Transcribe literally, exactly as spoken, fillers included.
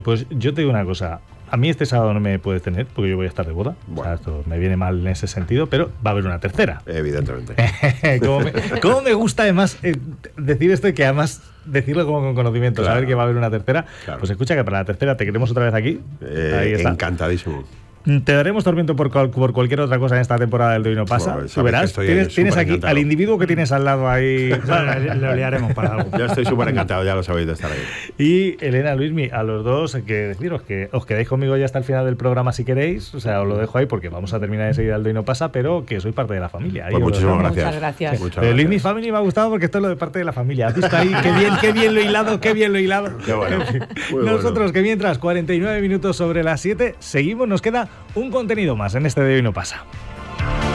Pues yo te digo una cosa. A mí este sábado no me puedes tener porque yo voy a estar de boda. Bueno. O sea, esto me viene mal en ese sentido, pero va a haber una tercera. Evidentemente. ¿Cómo, me, ¿Cómo me gusta además eh, decir esto y que además decirlo como con conocimiento, claro. Saber que va a haber una tercera? Claro. Pues escucha que para la tercera te queremos otra vez aquí. Eh, Ahí está. Encantadísimo. Te daremos tormento por, cual, por cualquier otra cosa en esta temporada del De Hoy No Pasa. Bueno, tú verás, tienes, tienes aquí encantado. Al individuo que tienes al lado ahí. Bueno, le liaremos para algo. Yo estoy súper encantado, ya lo sabéis de estar ahí. Y Elena, Luismi, a los dos, que deciros que os quedáis conmigo ya hasta el final del programa si queréis. O sea, os lo dejo ahí porque vamos a terminar enseguida el De Hoy No Pasa, pero que sois parte de la familia. Pues muchísimas gracias. Muchas gracias. Sí. Muchas Luismi Family me ha gustado porque esto es lo de parte de la familia. ¿Has visto ahí? Qué bien, qué bien lo hilado, qué bien lo hilado. Qué bueno. Nosotros, bueno. que mientras, cuarenta y nueve minutos sobre las siete, seguimos, nos queda un contenido más en este De Hoy No Pasa.